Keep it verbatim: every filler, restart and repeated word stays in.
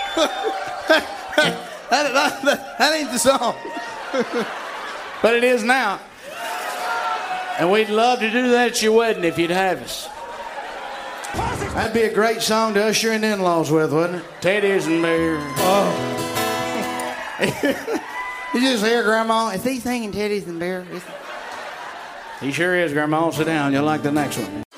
that, that, that, that ain't the song. But it is now. And we'd love to do that at your wedding if you'd have us. That'd be a great song to usher in in-laws with, wouldn't it? Teddy's and beer. Oh. You just hear Grandma, is he singing Teddy's and beer? He sure is, Grandma. Sit down. You'll like the next one.